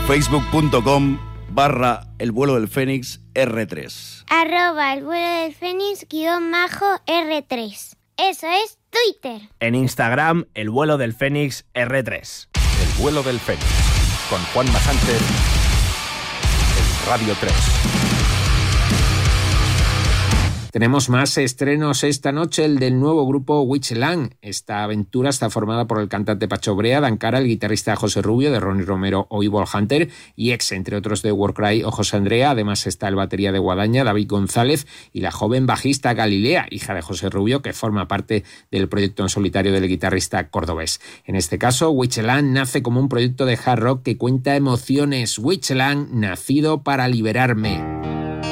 El vuelo del Fénix R3. @El vuelo del Fénix _R3. Eso es Twitter. En Instagram, El vuelo del Fénix R3. El vuelo del Fénix, con Juanma Sánchez, en Radio 3. Tenemos más estrenos esta noche, el del nuevo grupo Witchland. Esta aventura está formada por el cantante Pacho Brea, Dan Cara, el guitarrista José Rubio, de Ronnie Romero o Evil Hunter, y ex, entre otros, de Warcry o José Andrea. Además está el batería de Guadaña, David González, y la joven bajista Galilea, hija de José Rubio, que forma parte del proyecto en solitario del guitarrista cordobés. En este caso, Witchland nace como un proyecto de hard rock que cuenta emociones. Witchland, nacido para liberarme.